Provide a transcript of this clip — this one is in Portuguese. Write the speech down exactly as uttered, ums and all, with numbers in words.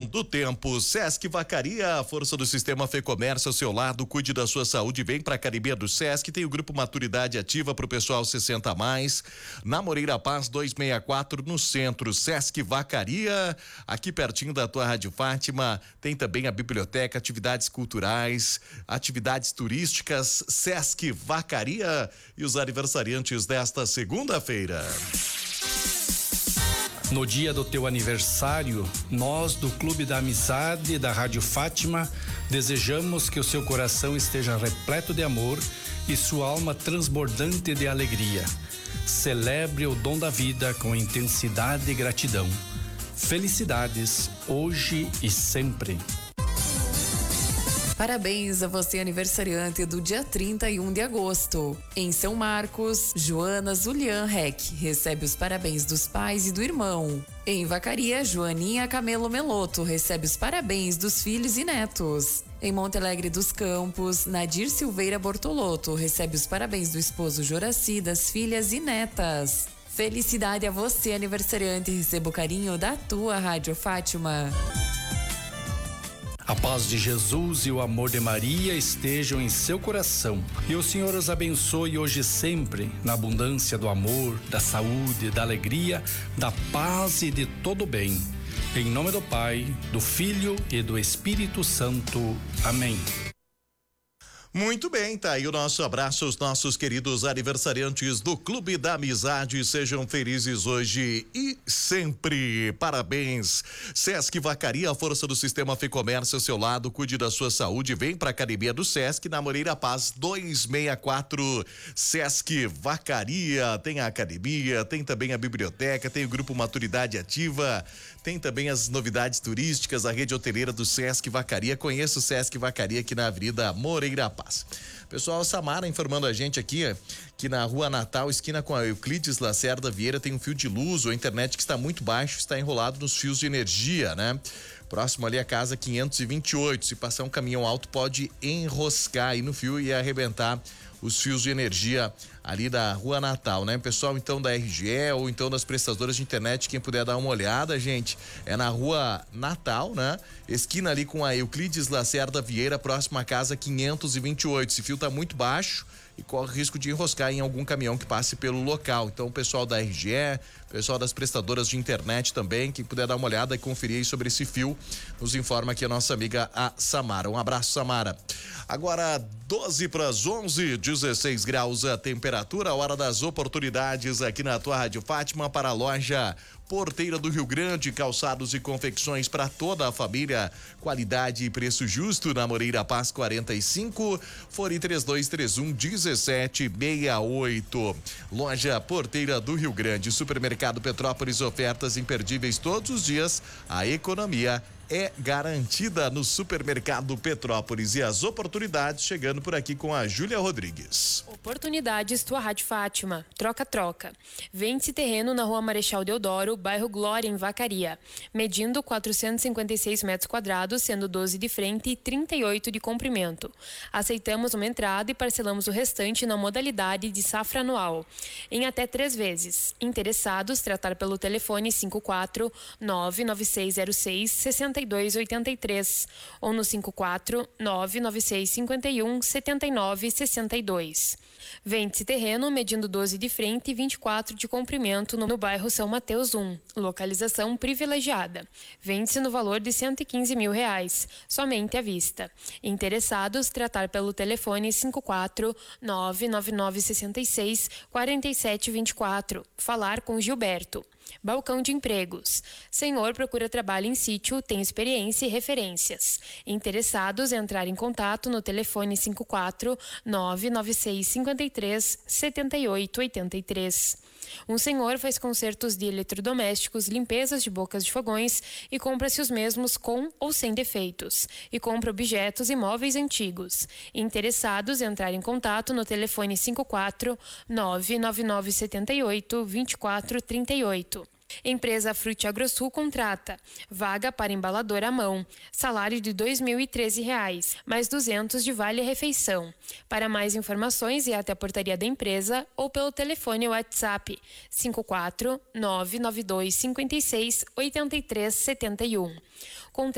do tempo. Sesc Vacaria, a força do sistema Fê Comércio ao seu lado, cuide da sua saúde, vem pra Academia do Sesc, tem o grupo Maturidade Ativa pro pessoal sessenta a mais, na Moreira Paz duzentos e sessenta e quatro no centro. Sesc Vacaria, aqui pertinho da tua Rádio Fátima, tem também a biblioteca, atividades culturais, atividades turísticas. Sesc Vacaria e os aniversariantes desta segunda-feira. No dia do teu aniversário, nós do Clube da Amizade da Rádio Fátima desejamos que o seu coração esteja repleto de amor e sua alma transbordante de alegria. Celebre o dom da vida com intensidade e gratidão. Felicidades, hoje e sempre. Parabéns a você, aniversariante do dia trinta e um de agosto. Em São Marcos, Joana Zulian Reck recebe os parabéns dos pais e do irmão. Em Vacaria, Joaninha Camelo Meloto recebe os parabéns dos filhos e netos. Em Monte Alegre dos Campos, Nadir Silveira Bortolotto recebe os parabéns do esposo Joraci, das filhas e netas. Felicidade a você, aniversariante, e receba o carinho da tua Rádio Fátima. A paz de Jesus e o amor de Maria estejam em seu coração. E o Senhor os abençoe hoje e sempre, na abundância do amor, da saúde, da alegria, da paz e de todo o bem. Em nome do Pai, do Filho e do Espírito Santo. Amém. Muito bem, tá aí o nosso abraço aos nossos queridos aniversariantes do Clube da Amizade. Sejam felizes hoje e sempre. Parabéns. Sesc Vacaria, a força do sistema Fê Comércio ao seu lado, cuide da sua saúde. Vem pra Academia do Sesc, na Moreira Paz duzentos e sessenta e quatro. Sesc Vacaria, tem a academia, tem também a biblioteca, tem o grupo Maturidade Ativa, tem também as novidades turísticas, a rede hoteleira do Sesc Vacaria. Conheça o Sesc Vacaria aqui na Avenida Moreira Paz. Pessoal, a Samara informando a gente aqui que na Rua Natal, esquina com a Euclides Lacerda Vieira, tem um fio de luz, ou a internet que está muito baixo, está enrolado nos fios de energia, né? Próximo ali a casa quinhentos e vinte e oito. Se passar um caminhão alto, pode enroscar aí no fio e arrebentar os fios de energia ali da Rua Natal, né? Pessoal, então da R G E ou então das prestadoras de internet, quem puder dar uma olhada, gente, é na Rua Natal, né? Esquina ali com a Euclides Lacerda Vieira, próxima à casa quinhentos e vinte e oito. Esse fio tá muito baixo e corre risco de enroscar em algum caminhão que passe pelo local. Então, o pessoal da R G E, pessoal das prestadoras de internet também, quem puder dar uma olhada e conferir aí sobre esse fio, nos informa aqui a nossa amiga a Samara. Um abraço, Samara. Agora, doze para as onze, dezesseis graus a temperatura, a hora das oportunidades aqui na tua Rádio Fátima para a loja Porteira do Rio Grande, calçados e confecções para toda a família, qualidade e preço justo na Moreira Paz quarenta e cinco, fone três dois três um, um sete seis oito. Loja Porteira do Rio Grande, Supermercado Petrópolis, ofertas imperdíveis todos os dias, a economia é garantida no Supermercado Petrópolis. E as oportunidades chegando por aqui com a Júlia Rodrigues. Oportunidades, tua Rádio Fátima. Troca-troca. Vende-se terreno na Rua Marechal Deodoro, bairro Glória, em Vacaria. Medindo quatrocentos e cinquenta e seis metros quadrados, sendo doze de frente e trinta e oito de comprimento. Aceitamos uma entrada e parcelamos o restante na modalidade de safra anual, em até três vezes. Interessados, tratar pelo telefone cinco quatro nove nove seis zero seis seis dois oito três ou no cinco quatro nove nove seis cinco um sete nove seis dois. Vende-se terreno medindo doze de frente e vinte e quatro de comprimento no, no bairro São Mateus um, localização privilegiada. Vende-se no valor de cento e quinze mil reais, somente à vista. Interessados, tratar pelo telefone cinco quatro nove nove nove seis seis quatro sete dois quatro. Falar com Gilberto. Balcão de empregos. Senhor procura trabalho em sítio, tem experiência e referências. Interessados, entrar em contato no telefone cinco quatro nove nove seis cinco três sete oito oito três. Um senhor faz consertos de eletrodomésticos, limpezas de bocas de fogões e compra-se os mesmos com ou sem defeitos. E compra objetos e móveis antigos. Interessados, entrar em contato no telefone cinco quatro nove nove nove sete oito dois quatro três oito. Empresa Frute AgroSul contrata. Vaga para embalador à mão. Salário de dois mil e treze reais, mais duzentos de vale-refeição. Para mais informações, é até a portaria da empresa ou pelo telefone WhatsApp cinco quatro nove nove dois cinco seis oito três sete um.